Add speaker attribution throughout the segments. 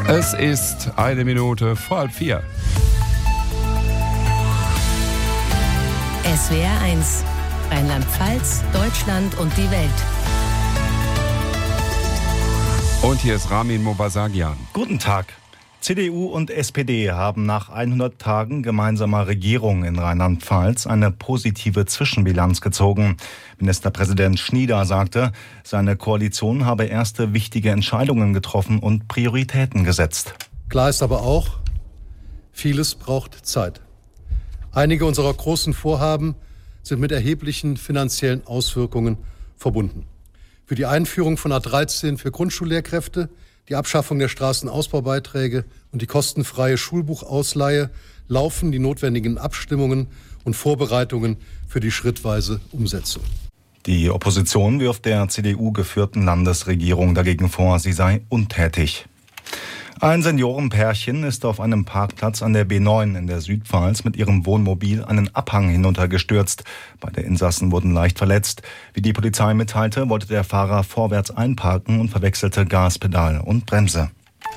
Speaker 1: Es ist 4:01.
Speaker 2: SWR 1, Rheinland-Pfalz, Deutschland und die Welt.
Speaker 1: Und hier ist Ramin Mobasagian.
Speaker 3: Guten Tag. CDU und SPD haben nach 100 Tagen gemeinsamer Regierung in Rheinland-Pfalz eine positive Zwischenbilanz gezogen. Ministerpräsident Schnieder sagte, seine Koalition habe erste wichtige Entscheidungen getroffen und Prioritäten gesetzt.
Speaker 4: Klar ist aber auch, vieles braucht Zeit. Einige unserer großen Vorhaben sind mit erheblichen finanziellen Auswirkungen verbunden. Für die Einführung von A13 für Grundschullehrkräfte, die Abschaffung der Straßenausbaubeiträge und die kostenfreie Schulbuchausleihe laufen die notwendigen Abstimmungen und Vorbereitungen für die schrittweise Umsetzung.
Speaker 3: Die Opposition wirft der CDU-geführten Landesregierung dagegen vor, sie sei untätig. Ein Seniorenpärchen ist auf einem Parkplatz an der B9 in der Südpfalz mit ihrem Wohnmobil einen Abhang hinuntergestürzt. Beide Insassen wurden leicht verletzt. Wie die Polizei mitteilte, wollte der Fahrer vorwärts einparken und verwechselte Gaspedal und Bremse.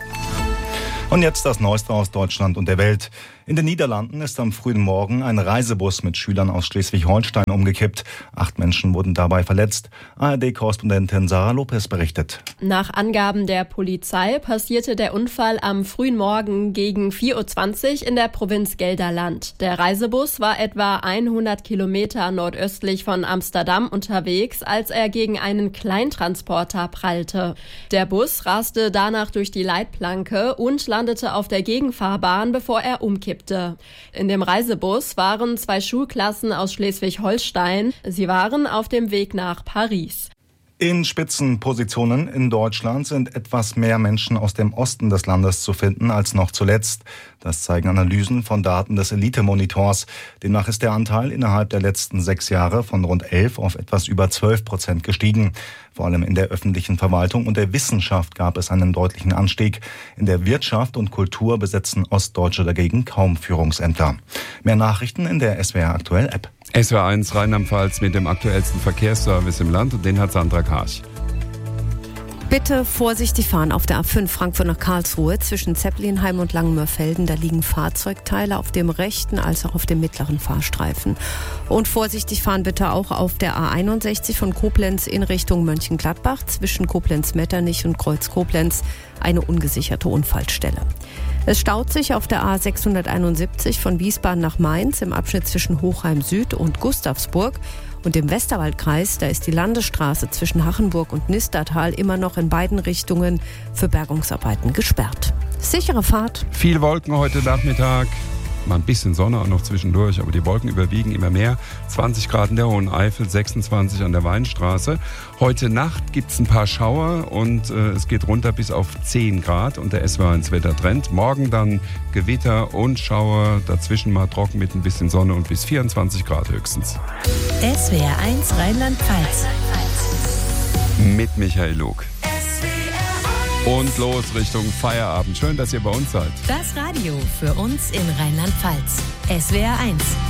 Speaker 3: Und jetzt das Neueste aus Deutschland und der Welt. In den Niederlanden ist am frühen Morgen ein Reisebus mit Schülern aus Schleswig-Holstein umgekippt. 8 Menschen wurden dabei verletzt. ARD-Korrespondentin Sarah Lopez berichtet.
Speaker 5: Nach Angaben der Polizei passierte der Unfall am frühen Morgen gegen 4:20 Uhr in der Provinz Gelderland. Der Reisebus war etwa 100 Kilometer nordöstlich von Amsterdam unterwegs, als er gegen einen Kleintransporter prallte. Der Bus raste danach durch die Leitplanke und landete auf der Gegenfahrbahn, bevor er umkippte. In dem Reisebus waren 2 Schulklassen aus Schleswig-Holstein. Sie waren auf dem Weg nach Paris.
Speaker 3: In Spitzenpositionen in Deutschland sind etwas mehr Menschen aus dem Osten des Landes zu finden als noch zuletzt. Das zeigen Analysen von Daten des Elite-Monitors. Demnach ist der Anteil innerhalb der letzten 6 Jahre von rund 11 auf etwas über 12% gestiegen. Vor allem in der öffentlichen Verwaltung und der Wissenschaft gab es einen deutlichen Anstieg. In der Wirtschaft und Kultur besetzen Ostdeutsche dagegen kaum Führungsämter. Mehr Nachrichten in der SWR Aktuell App.
Speaker 1: SWR 1 Rheinland-Pfalz mit dem aktuellsten Verkehrsservice im Land und den hat Sandra Karch.
Speaker 2: Bitte vorsichtig fahren auf der A5 Frankfurt nach Karlsruhe zwischen Zeppelinheim und Langenmörfelden. Da liegen Fahrzeugteile auf dem rechten als auch auf dem mittleren Fahrstreifen. Und vorsichtig fahren bitte auch auf der A61 von Koblenz in Richtung Mönchengladbach zwischen Koblenz-Metternich und Kreuz-Koblenz eine ungesicherte Unfallstelle. Es staut sich auf der A671 von Wiesbaden nach Mainz im Abschnitt zwischen Hochheim Süd und Gustavsburg. Und im Westerwaldkreis, da ist die Landesstraße zwischen Hachenburg und Nistertal immer noch in beiden Richtungen für Bergungsarbeiten gesperrt. Sichere Fahrt.
Speaker 1: Viel Wolken heute Nachmittag. Mal ein bisschen Sonne auch noch zwischendurch, aber die Wolken überwiegen immer mehr. 20 Grad in der Hohen Eifel, 26 an der Weinstraße. Heute Nacht gibt's ein paar Schauer und es geht runter bis auf 10 Grad und der SWR 1 Wettertrend. Morgen dann Gewitter und Schauer, dazwischen mal trocken mit ein bisschen Sonne und bis 24 Grad höchstens.
Speaker 2: SWR 1 Rheinland-Pfalz.
Speaker 1: Mit Michael Lug. Und los Richtung Feierabend. Schön, dass ihr bei uns seid.
Speaker 2: Das Radio für uns in Rheinland-Pfalz. SWR 1.